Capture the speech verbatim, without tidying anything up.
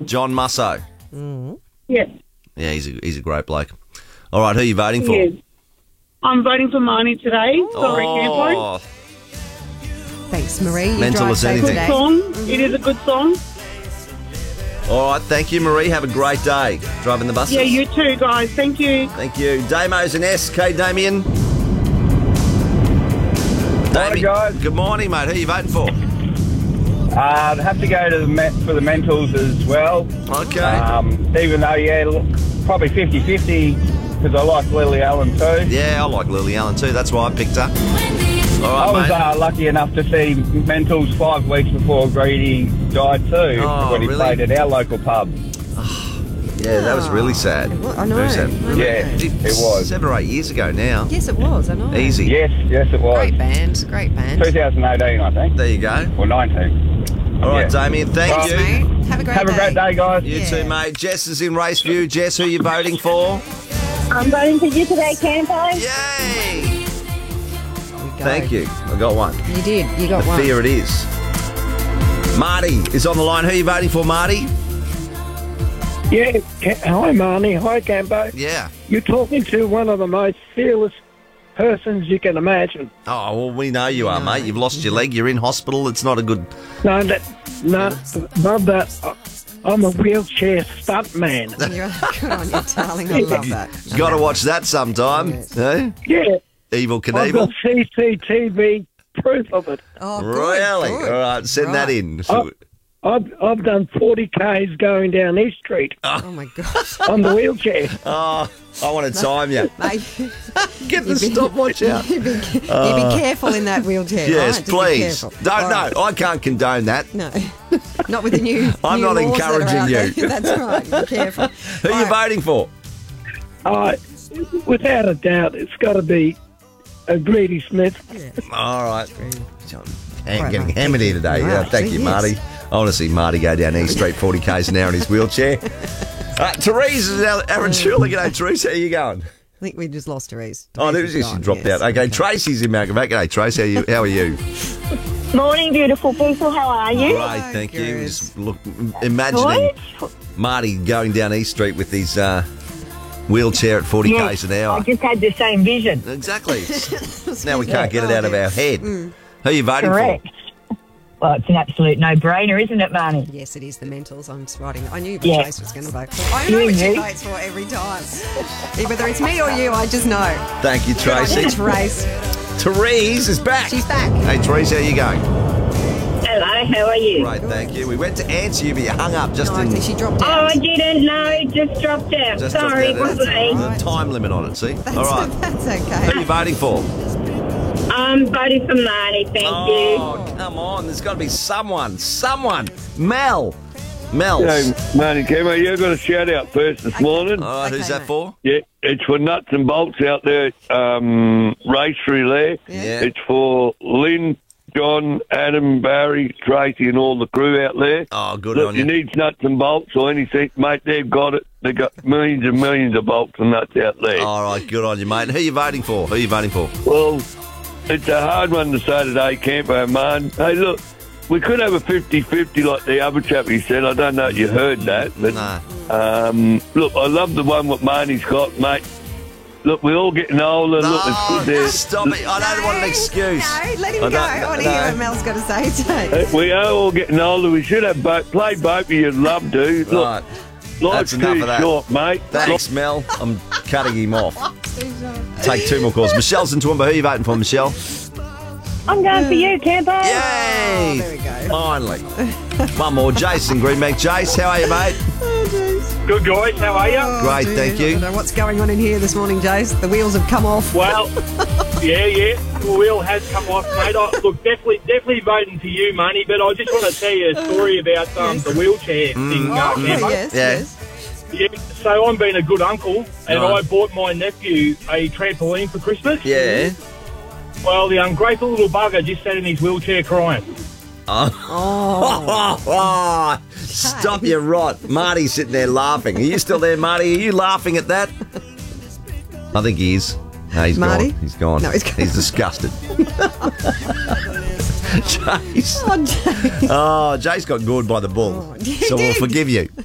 John Musso. Yes. Yeah, he's a, he's a great bloke. All right, who are you voting for? Yes. I'm voting for Marnie today. Sorry, Campo. Oh, Thanks, Marie. You Mental drive as safe anything. Good today. song. It is a good song. all right, thank you, Marie. Have a great day driving the buses. Yeah, you too, guys. Thank you. Thank you. Damo's an S. K. Damien. Morning, guys. Good morning, mate. Who are you voting for? Uh, I'd have to go to the Met for the Mentals as well. Okay. Um, even though, yeah, look, probably fifty-fifty because I like Lily Allen too. Yeah, I like Lily Allen too. That's why I picked her. All right, I was mate. uh, lucky enough to see Mentals five weeks before Greedy died too, Oh, when he really? played at our local pub. Yeah, that was really sad. It wa- I know. Very sad. I know. Yeah, it was. Seven or eight years ago now. Yes, it was. I know. Easy. Yes, yes it was. Great band. Great band. twenty eighteen, I think. There you go. Or nineteen. All right, Yeah. Damien, thank Right. you. Mate, have a great Have day. a great day, guys. You Yeah. too, mate. Jess is in Raceview. Jess, who are you voting for? I'm voting for you today, Campo. Yay! There we go. Thank you. I got one. You did. You got The one. fear it is. Marty is on the line. Who are you voting for, Marty? Yeah, Ca- hi Marnie, hi Campo. Yeah. You're talking to one of the most fearless persons you can imagine. Oh, well, we know you are, mate. You've lost your leg. You're in hospital. It's not a good... No, that, no, above that, I- I'm a wheelchair stunt man. You're good on you, darling. I love that. You've got to watch that sometime. Yes. Eh? Yeah, Evil I've Knievel. got C C T V proof of it. Oh, good, Really? good. All right, send that Right. in. Oh. I've I've done forty Ks going down East Street Oh, my gosh. on the wheelchair. Oh, I want to time you. Mate, Get the you'd be- stopwatch out. you'd be, you'd be careful in that wheelchair. Yes, right? Just be please. careful. Don't, All right. no, I can't condone that. No, not with the new. I'm new not laws that are encouraging out there. you. That's right. Be careful. Who are you voting for? I, without a doubt, it's got to be a Greedy Smith. All right. I'm Right, getting mate. hammered here today. Wow, Yeah, thank you, yes. Marty. I want to see Marty go down East Street forty Ks an hour in his wheelchair. Uh, Therese is out. Aaron Schuler. G'day, Therese. How you going? I think we just lost Therese. Oh, there Therese she is she gone, dropped yes. out. Okay, Tracy's in Malcolm. G'day, Trace. How you? How are you? Morning, beautiful people. How are you? Great, thank you. good. Just look, imagining Marty going down East Street with his uh, wheelchair at forty Ks an I hour. just had the same vision. Exactly. Now we can't get it out of our head. Who are you voting Correct. Well, it's an absolute no-brainer, isn't it, Marnie? Yes, it is the Mentals. I'm just writing. I knew what Yeah. Trace was going to vote for. I know You what she knew. votes for every time. Whether it's me or you, I just know. for? Thank you, Tracy. Trace. Therese is back. She's back. Hey, Therese, how you going? Hello, how are you? Great, thank you. We went to answer you, but you hung up just No, I in. think she dropped Oh, out. I didn't know. It just dropped out. Just Sorry, dropped out. wasn't me. There's a time limit on it, see? That's, All right. that's Who are okay. you voting for? I'm voting for Marnie, thank Oh, come on. There's got to be someone. Someone. Mel. Mel. Hey, Marty Camo, you've got a shout out first this morning. All right, who's Okay, that mate. for? Yeah, it's for nuts and bolts out there, um, racery there. Yeah. It's for Lynn, John, Adam, Barry, Tracy, and all the crew out there. Oh, good Look, on you you. need nuts and bolts or anything, mate, they've got it. They've got millions and millions of bolts and nuts out there. All right, good on you, mate. Who are you voting for? Who are you voting for? Well, it's a hard one to say today, Campo, man. Hey, look, we could have a fifty-fifty like the other chap he said. I don't know if you heard that. But, Nah. um, look, I love the one what Marnie's got, mate. Look, we're all getting older. No, look, it's good there. stop it. I don't want an excuse. No, let him I go. don't- I want to hear no. what Mel's got to say today. Uh, We are all getting older. We should have both, play both of you. Love to. Look, Right. life's That's enough too of that. short, mate. Thanks, Mel. I'm cutting him off. Take two more calls. Michelle's in Toowoomba. Who are you voting for, Michelle? I'm going for you, Campo. Yay! there we go. Finally. One more. Jason Greenbank. Jace, how are you, mate? Good guys, how are you? Great, Dude, thank I don't you. know what's going on in here this morning, Jace. The wheels have come off. Well, yeah, yeah, the wheel has come off, mate. I, look, definitely, definitely voting for you, Money. But I just want to tell you a story about um, Yes. the wheelchair thing, uh, Oh, Campo. yes, Yeah. yes. Yeah, so I'm being a good uncle, and Right. I bought my nephew a trampoline for Christmas. Yeah. Well, the ungrateful little bugger just sat in his wheelchair crying. Oh. Oh, Stop your rot. Marty's sitting there laughing. Are you still there, Marty? Are you laughing at that? I think he is. No, he's Marty? gone. He's gone. No, he's gone. He's disgusted. Jace. oh, Jace. Oh, Jace got gored by the bull. Oh, he so we'll did. forgive you.